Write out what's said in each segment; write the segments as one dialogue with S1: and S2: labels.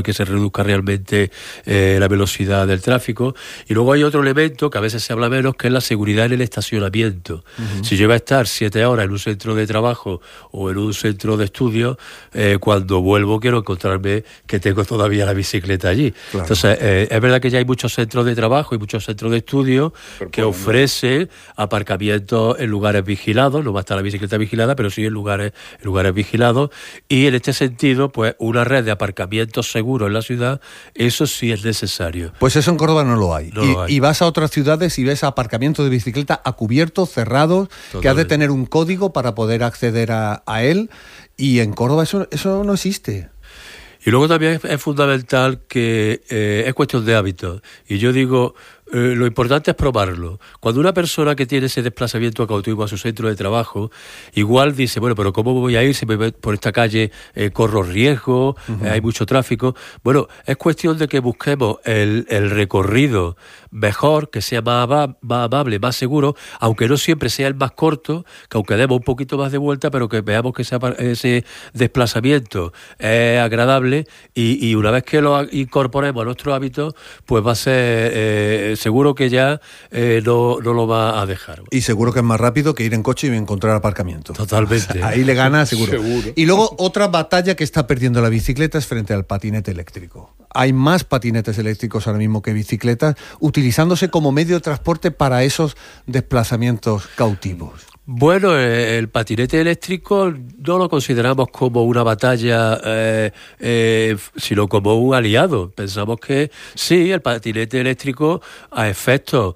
S1: que se reduzca realmente la velocidad del tráfico. Y luego hay otro elemento que a veces se habla menos, que es la seguridad en el estacionamiento. Si yo voy a estar 7 horas en un centro de trabajo o en un centro de estudio, cuando vuelvo quiero encontrarme que tengo todavía la bicicleta allí. Claro. Entonces, es verdad que ya hay muchos centros de trabajo y muchos centros de estudio que ofrecen aparcamientos en lugares vigilados. No va a estar la bicicleta vigilada, pero sí en lugares vigilados. Y en este sentido, pues una red de aparcamientos seguros en la ciudad, eso sí es necesario.
S2: Pues eso en Córdoba no lo hay. Y vas a otras ciudades y ves aparcamientos de bicicleta a cubierto, cerrados, que has de tener un código para poder acceder a él, y en Córdoba eso no existe.
S1: Y luego también es fundamental que es cuestión de hábitos. Y yo digo, lo importante es probarlo. Cuando una persona que tiene ese desplazamiento cautivo a su centro de trabajo, igual dice, bueno, pero ¿cómo voy a ir si me voy por esta calle? Corro riesgo, hay mucho tráfico. Bueno, es cuestión de que busquemos el recorrido mejor, que sea más amable, más seguro, aunque no siempre sea el más corto, que aunque demos un poquito más de vuelta, pero que veamos que ese desplazamiento es agradable, y una vez que lo incorporemos a nuestro hábito, pues va a ser seguro que ya no lo va a dejar.
S2: Y seguro que es más rápido que ir en coche y encontrar aparcamiento.
S1: Totalmente.
S2: O sea, ahí le gana seguro. Y luego otra batalla que está perdiendo la bicicleta es frente al patinete eléctrico. Hay más patinetes eléctricos ahora mismo que bicicletas, utilizándose como medio de transporte para esos desplazamientos cautivos.
S1: Bueno, el patinete eléctrico no lo consideramos como una batalla, sino como un aliado. Pensamos que sí, el patinete eléctrico, a efectos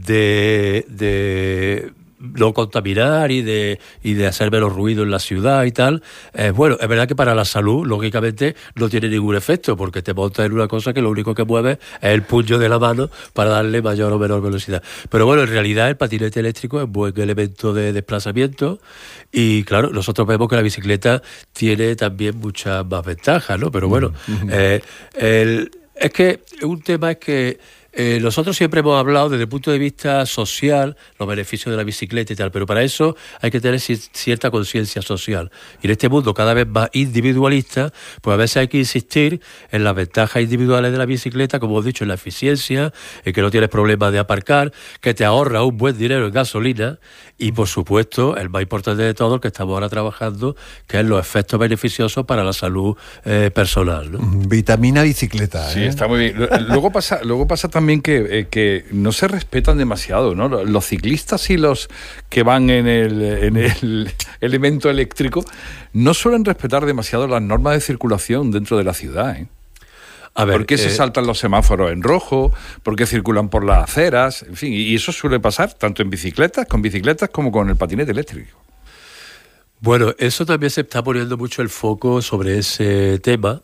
S1: de no contaminar y de hacer menos ruido en la ciudad y tal, bueno, es verdad que para la salud, lógicamente, no tiene ningún efecto, porque te montas en una cosa que lo único que mueve es el puño de la mano para darle mayor o menor velocidad. Pero bueno, en realidad el patinete eléctrico es un buen elemento de desplazamiento, y claro, nosotros vemos que la bicicleta tiene también muchas más ventajas, ¿no? Pero bueno, es que un tema es que nosotros siempre hemos hablado desde el punto de vista social, los beneficios de la bicicleta y tal, pero para eso hay que tener cierta conciencia social. Y en este mundo cada vez más individualista, pues a veces hay que insistir en las ventajas individuales de la bicicleta, como hemos dicho, en la eficiencia, en que no tienes problemas de aparcar, que te ahorra un buen dinero en gasolina, y por supuesto, el más importante de todo, el que estamos ahora trabajando, que es los efectos beneficiosos para la salud personal, ¿no?
S2: Vitamina bicicleta.
S3: Sí, está muy bien. Luego pasa también que no se respetan demasiado, ¿no? Los ciclistas y los que van en el elemento eléctrico no suelen respetar demasiado las normas de circulación dentro de la ciudad, ¿eh? A ver, ¿por qué se saltan los semáforos en rojo? ¿Por qué circulan por las aceras? En fin, y eso suele pasar tanto con bicicletas como con el patinete eléctrico.
S1: Bueno, eso también se está poniendo mucho el foco sobre ese tema.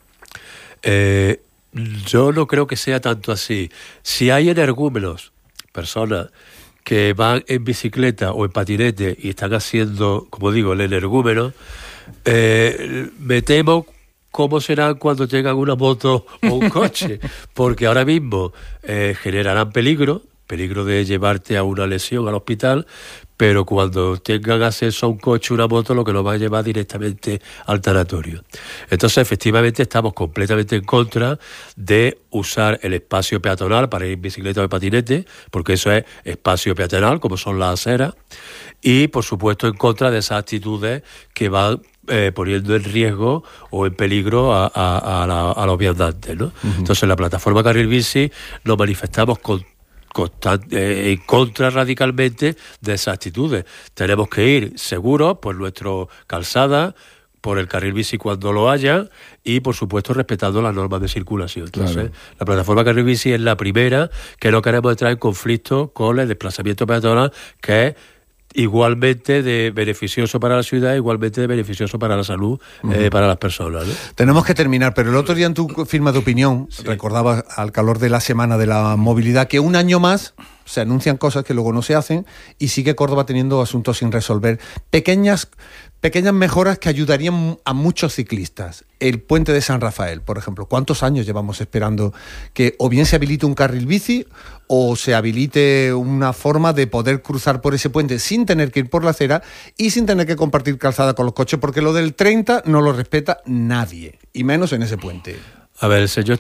S1: Yo no creo que sea tanto así. Si hay energúmenos, personas que van en bicicleta o en patinete y están haciendo, como digo, el energúmeno, me temo cómo serán cuando tengan una moto o un coche, porque ahora mismo generarán peligro de llevarte a una lesión al hospital, pero cuando tengan acceso a un coche o una moto, lo que nos va a llevar directamente al tanatorio. Entonces, efectivamente, estamos completamente en contra de usar el espacio peatonal para ir en bicicleta o en patinete, porque eso es espacio peatonal, como son las aceras, y, por supuesto, en contra de esas actitudes que van poniendo en riesgo o en peligro a los viandantes, ¿no? Entonces, en la plataforma Carril Bici nos manifestamos en contra radicalmente de esas actitudes. Tenemos que ir seguros por nuestra calzada, por el carril bici cuando lo haya, y por supuesto respetando las normas de circulación. Entonces, claro, la plataforma Carril Bici es la primera que no queremos entrar en conflicto con el desplazamiento peatonal, que es igualmente de beneficioso para la ciudad, igualmente de beneficioso para la salud, para las personas, ¿no?
S2: Tenemos que terminar, pero el otro día en tu firma de opinión, sí, recordabas al calor de la Semana de la Movilidad que un año más se anuncian cosas que luego no se hacen y sigue Córdoba teniendo asuntos sin resolver. Pequeñas mejoras que ayudarían a muchos ciclistas. El puente de San Rafael, por ejemplo. ¿Cuántos años llevamos esperando que o bien se habilite un carril bici o se habilite una forma de poder cruzar por ese puente sin tener que ir por la acera y sin tener que compartir calzada con los coches? Porque lo del 30 no lo respeta nadie, y menos en ese puente.
S1: A ver, el señor